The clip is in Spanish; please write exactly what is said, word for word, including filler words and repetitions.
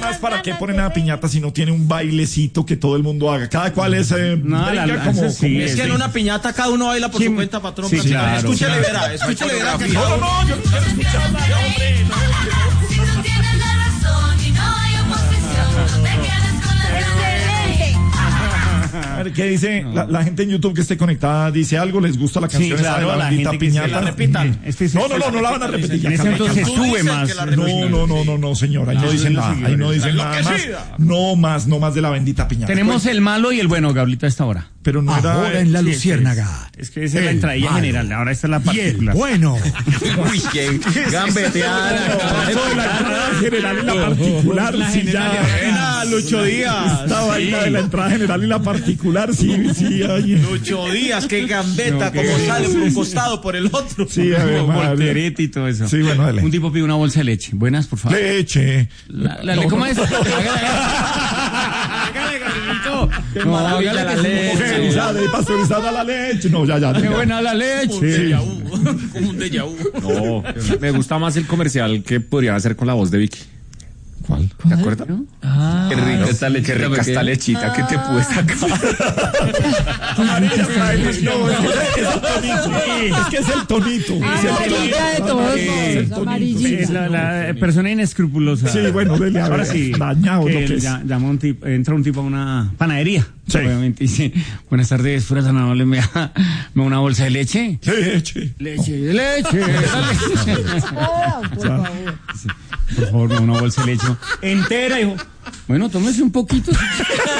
además, ¿para qué ponen a piñata si no tiene un bailecito que todo el mundo haga? Cada cual es eh, no, venga, la, como, sí, como es que en una piñata cada uno baila por sí, su cuenta, patrón. sí, claro, escúchale, claro. verá, escúchale, verá. Que no, no, no, yo no quiero escuchar nada, hombre. Si tú tienes la razón y no hay oposición, no te quedes con la excelente. A ver, ¿qué dice no. la, la gente en YouTube que esté conectada? ¿Dice algo? ¿Les gusta la canción sí, esa claro, de la la bendita gente piñata? Que la repitan. Es que No, no, no, no la van a repetir. En ese entonces sube más. No, no, no, no, no, señor. Ahí no dicen nada. Ahí no dicen nada más. No más, no más de la bendita piñata. Tenemos el malo y el bueno, Gablito, a esta hora. Pero no era... Ahora en la Sí, Luciérnaga. Es que esa es la entradilla general, ahora esta es la Y el particular. bueno. Uy, qué gambeteada. Eso de la entrada general y la particular, La sí, general ya. y Buena, Lucho Díaz. Esta vaina de la entrada general y la particular, sí, sí. Ay. Lucho Díaz, qué gambeta, No, qué como sale por un bien. costado, por el otro. Sí, a ver, Como madre. voltereta y todo eso. Sí, bueno, dale. Un tipo pide una bolsa de leche. Buenas, por favor. Leche. La, la, ¿Cómo es? Hágale, Gablito. Qué No, maravilla hágale la que leche. Homogeneizada y pasteurizada la leche. No, ya, ya. Qué ya. buena la Como un leche. déjà vu. Como un déjà vu. No, me gusta más el comercial que podrían hacer con la voz de Vicky. ¿Cuál? ¿Te acuerdas? Ah, Qué rica esta lechita, qué rica esta lechita que te pude sacar. Amarilla trae el no, es el tonito. Es que es el tonito. Es el Amarilla de todos Eh, modos, amarillita. es la, la persona inescrupulosa. Sí, bueno, dele a Ahora ver. sí. Dañado que lo que es. ya- llama un tipo, entra un tipo a una panadería. Sí. Obviamente dice, buenas tardes, fuera tan amable, me da, me da una bolsa de leche. Leche. Leche, leche, dale. Ah, por favor. Por favor, me da una bolsa de leche. Entera, hijo. Bueno, tómese un poquito.